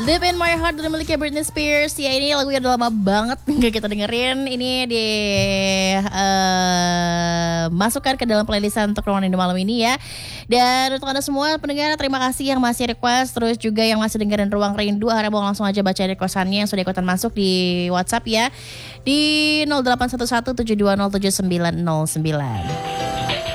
Deep in My Heart dari miliknya Britney Spears. Ya ini lagunya udah lama banget nggak kita dengerin. Ini di masukkan ke dalam playlistan untuk ruangan Indo malam ini ya. Dan untuk anda semua pendengar, terima kasih yang masih request, terus juga yang masih dengerin Ruang Rindu. Harap mau langsung aja baca requestannya yang sudah ikutan masuk di WhatsApp ya, di 0811 720 7909.